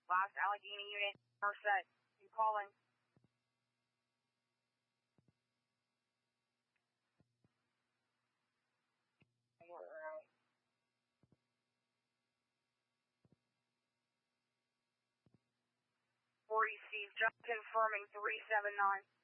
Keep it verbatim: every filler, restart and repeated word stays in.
Last Allegheny unit, Merced, you calling? Alright. forty Steve, just confirming three seven nine.